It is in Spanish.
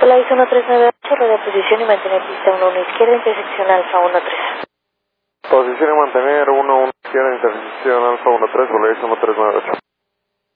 Polaris 1398, rodea posición y mantener pista 11 izquierda, intersección Alfa 13. Posición y mantener 11 izquierda, intersección Alfa 13, Polaris 1398.